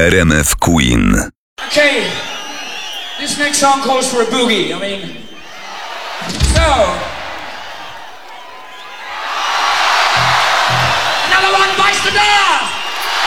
RMF Queen. Okay, this next song calls for a boogie. So